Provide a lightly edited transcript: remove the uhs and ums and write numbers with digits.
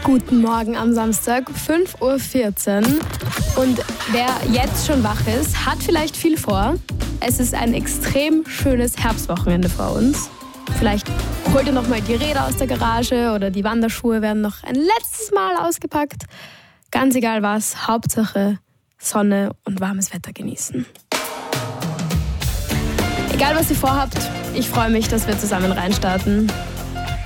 Guten Morgen am Samstag, 5:14 Uhr. Und wer jetzt schon wach ist, hat vielleicht viel vor. Es ist ein extrem schönes Herbstwochenende vor uns. Vielleicht holt ihr noch mal die Räder aus der Garage oder die Wanderschuhe werden noch ein letztes Mal ausgepackt. Ganz egal was, Hauptsache Sonne und warmes Wetter genießen. Egal was ihr vorhabt, ich freue mich, dass wir zusammen reinstarten.